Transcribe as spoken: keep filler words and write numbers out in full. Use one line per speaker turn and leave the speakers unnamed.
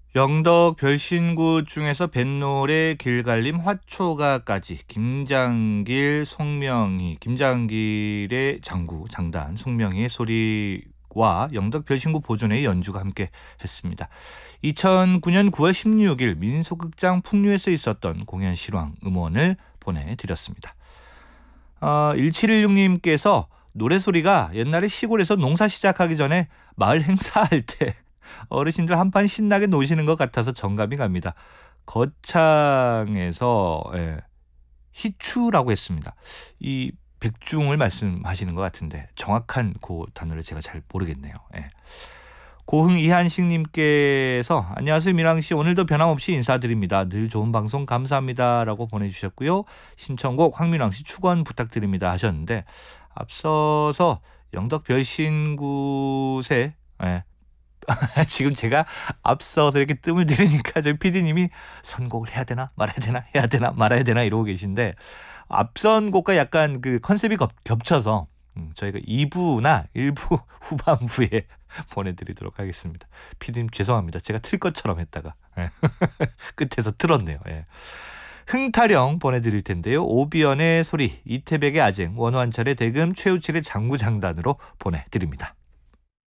영덕 별신구 중에서 뱃노래, 길갈림, 화초가까지 김장길, 송명희, 김장길의 장구, 장단, 송명희의 소리와 영덕 별신구 보존회의 연주가 함께 했습니다. 이천구 년 구월 십육일 민속극장 풍류에서 있었던 공연 실황 음원을 보내드렸습니다. 어, 일칠일육님께서 노래소리가 옛날에 시골에서 농사 시작하기 전에 마을 행사할 때 어르신들 한판 신나게 노시는 것 같아서 정감이 갑니다. 거창에서 예, 희추라고 했습니다. 이 백중을 말씀하시는 것 같은데 정확한 그 단어를 제가 잘 모르겠네요. 예. 고흥 이한식님께서 안녕하세요 미랑씨, 오늘도 변함없이 인사드립니다. 늘 좋은 방송 감사합니다 라고 보내주셨고요. 신청곡 황미랑씨 축원 부탁드립니다 하셨는데, 앞서서 영덕 별신굿에 예, 지금 제가 앞서서 이렇게 뜸을 들이니까 저희 피디님이 선곡을 해야 되나 말아야 되나 해야 되나 말아야 되나 이러고 계신데, 앞선 곡과 약간 그 컨셉이 겹, 겹쳐서 음, 저희가 이 부나 일 부 후반부에 보내드리도록 하겠습니다. 피디님 죄송합니다. 제가 틀 것처럼 했다가 예. 끝에서 틀었네요. 예. 흥타령 보내드릴 텐데요. 오비연의 소리, 이태백의 아쟁, 원완철의 대금, 최우칠의 장구장단으로 보내드립니다.